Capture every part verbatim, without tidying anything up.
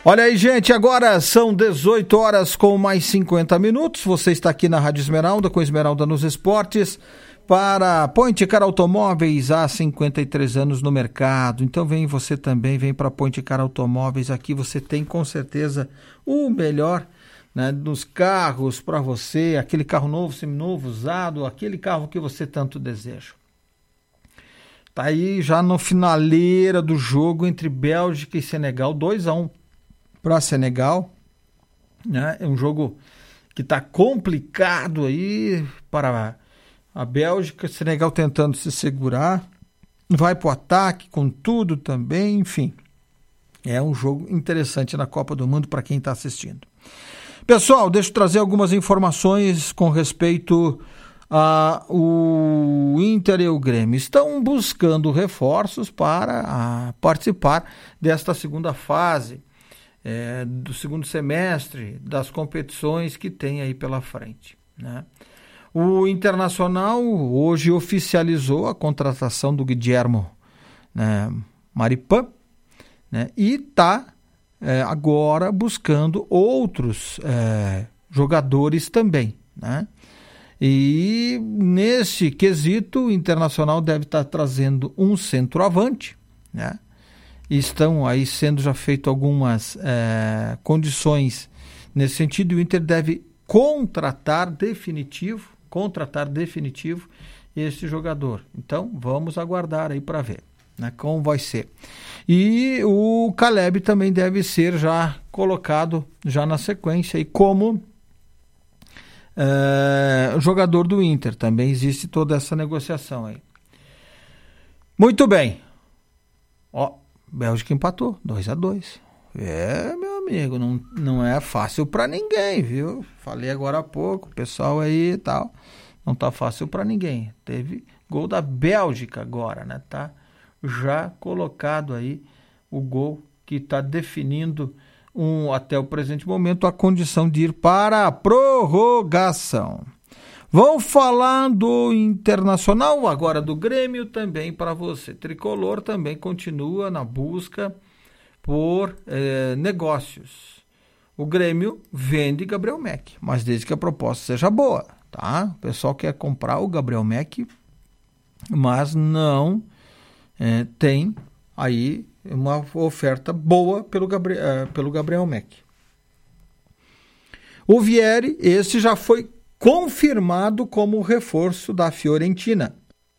Olha aí, gente, agora são dezoito horas com mais cinquenta minutos. Você está aqui na Rádio Esmeralda, com Esmeralda nos Esportes, para Point Car Automóveis, há cinquenta e três anos no mercado. Então vem você também, vem para Point Car Automóveis. Aqui você tem com certeza o melhor, né, dos carros para você, aquele carro novo, seminovo, usado, aquele carro que você tanto deseja. Tá aí já no finaleira do jogo entre Bélgica e Senegal, dois a um para Senegal, né? É um jogo que está complicado aí para a Bélgica, Senegal tentando se segurar, vai para o ataque com tudo também, enfim. É um jogo interessante na Copa do Mundo para quem está assistindo. Pessoal, deixa eu trazer algumas informações com respeito a o Inter e o Grêmio. Estão buscando reforços para a, participar desta segunda fase, É, do segundo semestre das competições que tem aí pela frente, né? O Internacional hoje oficializou a contratação do Guillermo, né, Maripan, né, e está é, agora buscando outros é, jogadores também, né? E nesse quesito o Internacional deve estar tá trazendo um centroavante, né? Estão aí sendo já feito algumas é, condições nesse sentido, e o Inter deve contratar definitivo, contratar definitivo esse jogador. Então, vamos aguardar aí para ver, né, como vai ser. E o Caleb também deve ser já colocado já na sequência aí como é, jogador do Inter. Também existe toda essa negociação aí. Muito bem. Ó, Bélgica empatou, dois a dois. É, meu amigo, não, não é fácil para ninguém, viu? Falei agora há pouco, o pessoal aí e tal, não tá fácil para ninguém. Teve gol da Bélgica agora, né? Tá já colocado aí o gol que está definindo, um, até o presente momento, a condição de ir para a prorrogação. Vamos falar do Internacional, agora do Grêmio também para você. Tricolor também continua na busca por eh, negócios. O Grêmio vende Gabriel Meck, mas desde que a proposta seja boa, tá? O pessoal quer comprar o Gabriel Meck, mas não eh, tem aí uma oferta boa pelo Gabriel, eh, pelo Gabriel Meck. O Vieri, esse já foi confirmado como reforço da Fiorentina.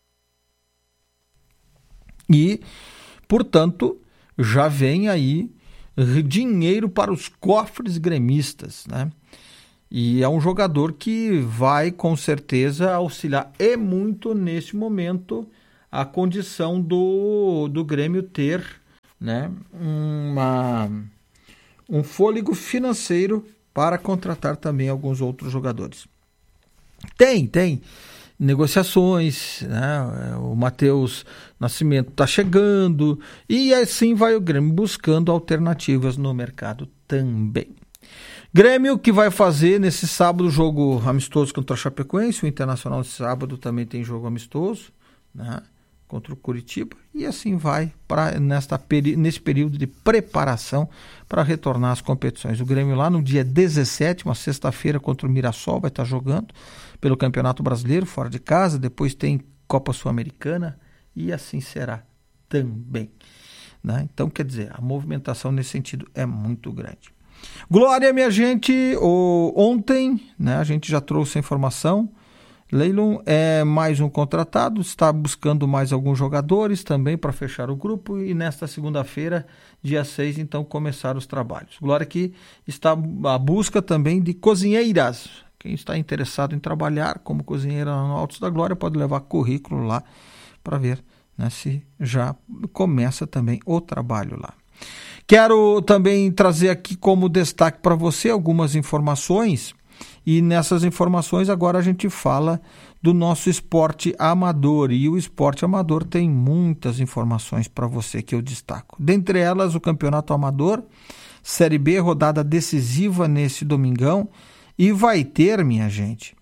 E, portanto, já vem aí dinheiro para os cofres gremistas, né? E é um jogador que vai, com certeza, auxiliar e muito nesse momento a condição do, do Grêmio ter, né, uma, um fôlego financeiro para contratar também alguns outros jogadores. Tem, tem negociações, né? O Matheus Nascimento está chegando e assim vai o Grêmio buscando alternativas no mercado também. Grêmio que vai fazer nesse sábado jogo amistoso contra a Chapecoense, o Internacional nesse sábado também tem jogo amistoso, né, contra o Curitiba, e assim vai pra, nesta, nesse período de preparação para retornar às competições. O Grêmio lá no dia dezessete, uma sexta-feira, contra o Mirassol, vai estar jogando pelo Campeonato Brasileiro, fora de casa, depois tem Copa Sul-Americana e assim será também, né? Então, quer dizer, a movimentação nesse sentido é muito grande. Glória, minha gente, o, ontem, né, a gente já trouxe a informação, Leilon é mais um contratado, está buscando mais alguns jogadores também para fechar o grupo e nesta segunda-feira, dia seis, então começar os trabalhos. Glória que está a busca também de cozinheiras. Quem está interessado em trabalhar como cozinheira no Altos da Glória pode levar currículo lá para ver, né, se já começa também o trabalho lá. Quero também trazer aqui como destaque para você algumas informações, e nessas informações agora a gente fala do nosso esporte amador, e o esporte amador tem muitas informações para você que eu destaco. Dentre elas, o Campeonato Amador, Série B, rodada decisiva nesse domingão, e vai ter, minha gente,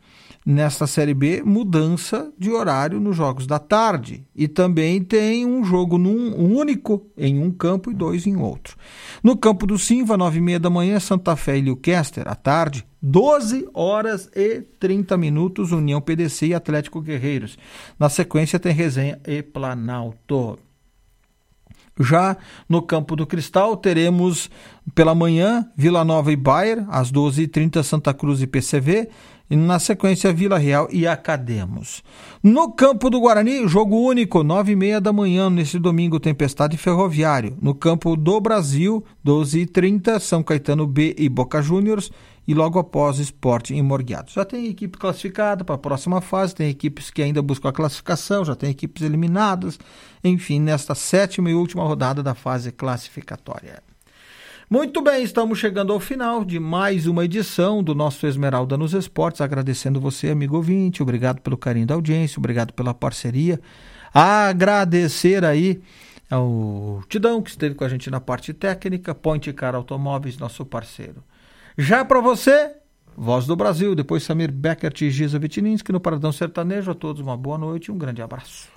nesta Série B, mudança de horário nos jogos da tarde. E também tem um jogo num, um único em um campo e dois em outro. No campo do Simva, nove e meia da manhã, Santa Fé e Newcastle, à tarde, doze horas e trinta minutos, União P D C e Atlético Guerreiros. Na sequência tem Resenha e Planalto. Já no campo do Cristal, teremos pela manhã Vila Nova e Bayer, às doze e trinta Santa Cruz e P C V, e na sequência Vila Real e Academos. No campo do Guarani, jogo único, nove e meia da manhã, nesse domingo, Tempestade Ferroviário. No campo do Brasil, doze e trinta São Caetano B e Boca Juniors, e logo após Sport em Morgueado. Já tem equipe classificada para a próxima fase, tem equipes que ainda buscam a classificação, já tem equipes eliminadas, enfim, nesta sétima e última rodada da fase classificatória. Muito bem, estamos chegando ao final de mais uma edição do nosso Esmeralda nos Esportes, agradecendo você, amigo ouvinte, obrigado pelo carinho da audiência, obrigado pela parceria, agradecer aí ao Tidão, que esteve com a gente na parte técnica, Point Car Automóveis, nosso parceiro. Já para você, Voz do Brasil, depois Samir Beckert e Giza Vitininski no Paradão Sertanejo. A todos uma boa noite e um grande abraço.